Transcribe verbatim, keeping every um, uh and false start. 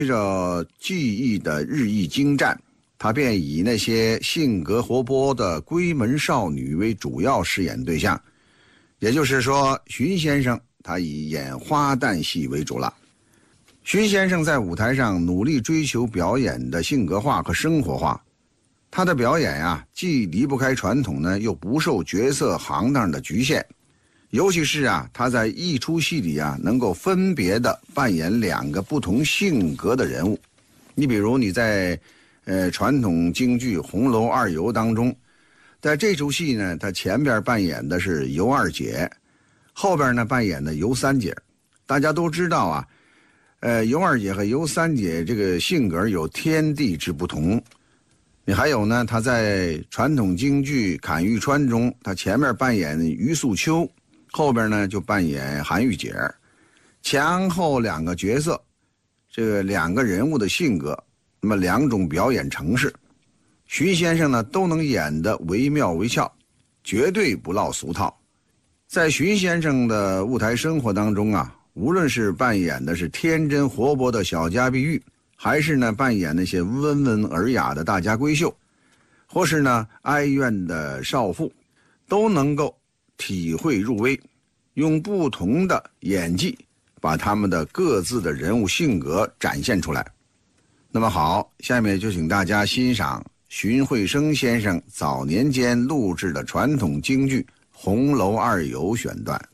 随着技艺的日益精湛，他便以那些性格活泼的闺门少女为主要饰演对象，也就是说，荀先生他以演花旦戏为主了。荀先生在舞台上努力追求表演的性格化和生活化，他的表演啊，既离不开传统呢，又不受角色行当的局限。尤其是啊，他在一出戏里啊，能够分别的扮演两个不同性格的人物。你比如你在呃传统京剧《红楼二尤》当中，在这出戏呢，他前边扮演的是尤二姐，后边呢扮演的尤三姐。大家都知道啊，呃，尤二姐和尤三姐这个性格有天地之不同。你还有呢，他在传统京剧《砍玉川》中，他前面扮演于素秋，后边呢就扮演韩玉姐，前后两个角色，这个两个人物的性格，那么两种表演程式，荀先生呢都能演得惟妙惟肖，绝对不落俗套。在荀先生的舞台生活当中啊，无论是扮演的是天真活泼的小家碧玉，还是呢扮演那些温文尔雅的大家闺秀，或是呢哀怨的少妇，都能够体会入微，用不同的演技把他们的各自的人物性格展现出来。那么好，下面就请大家欣赏荀慧生先生早年间录制的传统京剧《红楼二尤》选段。